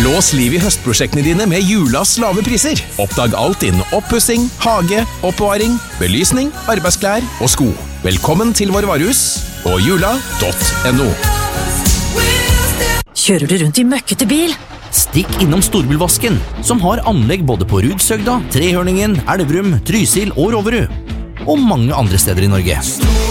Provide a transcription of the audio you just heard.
Blås liv i høstprosjektene dine med Julas lave priser. Oppdag alt innen oppussing, hage, oppbevaring, belysning, arbeidsklær og sko. Velkommen til vår varehus på jula.no. Kjører du rundt i møkkete bil? Stikk innom Storbilvasken, som har anlegg både på Rudsøgda, Trehørningen, Elverum, Trysil og Roverud. Og mange andre steder i Norge.